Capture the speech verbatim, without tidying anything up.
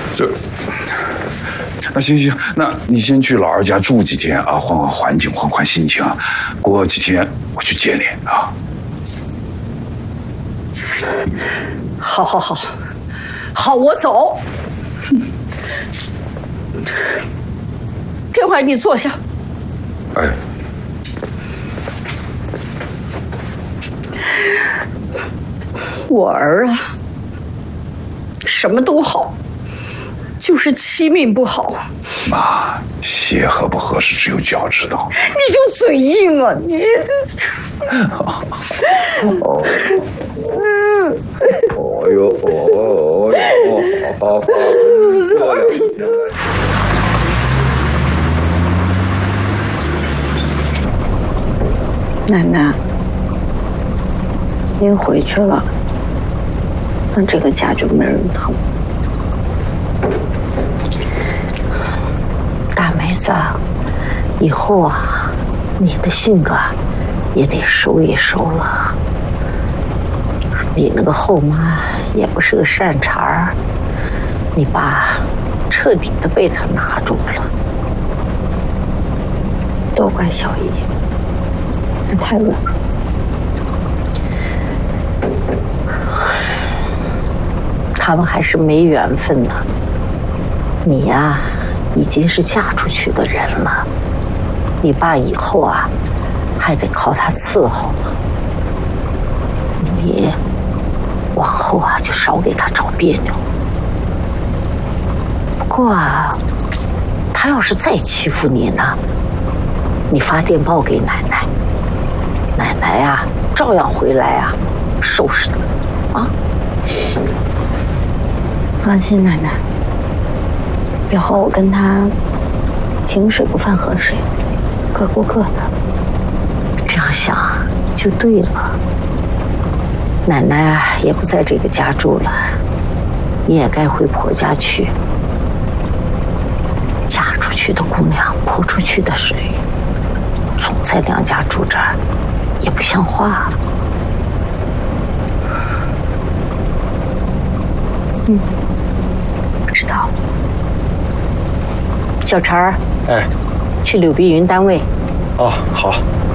这，那行行，那你先去老二家住几天啊，换换环境，换换心情。过几天我去接你啊。 好，好，好，好，我走。天怀，你坐下。 哎。 我儿啊，什么都好，就是妻命不好。 妈，鞋合不合适，只有脚知道。 你就嘴硬啊你！ 哦，嗯，哦呦，哦呦，好好好，漂亮漂亮。 奶奶，您回去了，那这个家就没人疼。大梅子，以后啊，你的性格也得收一收了。你那个后妈也不是个善茬儿，你爸彻底的被他拿住了。都怪小姨，她太软了。他们还是没缘分呢。你呀、啊，已经是嫁出去的人了，你爸以后啊，还得靠他伺候。你往后啊，就少给他找别扭。不过啊，他要是再欺负你呢，你发电报给奶奶，奶奶呀、啊，照样回来啊，收拾他，啊。放心，奶奶，以后我跟他井水不犯河水，各过各的。这样想就对了。奶奶也不在这个家住了，你也该回婆家去。嫁出去的姑娘泼出去的水，总在娘家住着也不像话。嗯，知道。小陈儿， 哎， 去柳碧云单位。 哦，好。